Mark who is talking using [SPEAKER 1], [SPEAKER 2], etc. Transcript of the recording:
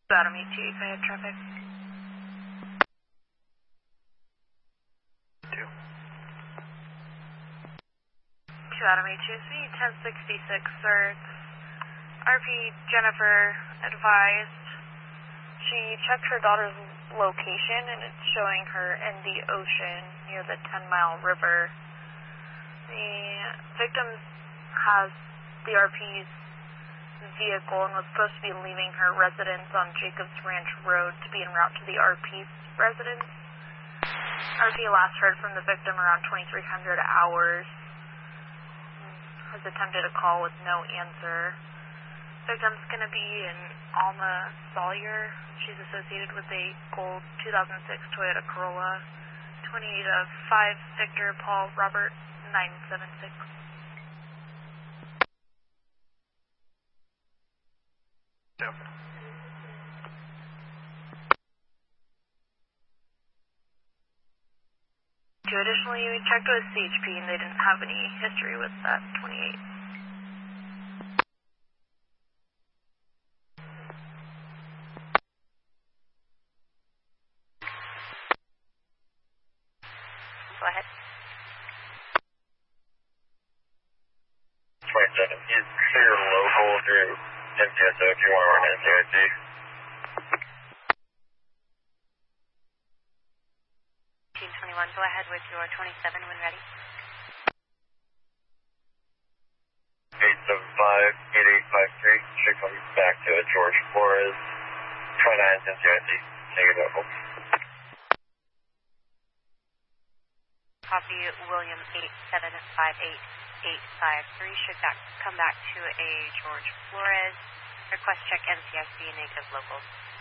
[SPEAKER 1] Adam ET, if I had traffic.
[SPEAKER 2] 2.
[SPEAKER 1] Adam ETC 1066, sir. RP Jennifer advised she checked her daughter's location and it's showing her in the ocean near the 10-mile river. The victim has the RP's vehicle and was supposed to be leaving her residence on Jacobs Ranch Road to be en route to the RP's residence. RP last heard from the victim around 2300 hours. Has attempted a call with no answer. Victim's going to be in Alma Sawyer. She's associated with a gold 2006 Toyota Corolla. 28 of 5 Victor Paul Robert 976.
[SPEAKER 2] Yep.
[SPEAKER 1] Additionally, we checked with CHP and they didn't have any history with that 28. Go ahead.
[SPEAKER 2] 27. He's clear local through MTSO if you want to run NCIC.
[SPEAKER 1] 1821, go ahead with your 27 when ready.
[SPEAKER 2] 875-8853 should come back to George Flores. 29 NCIC. Take it local.
[SPEAKER 1] Copy William 8758853 should come back to a George Flores. Request check NCIC negative local.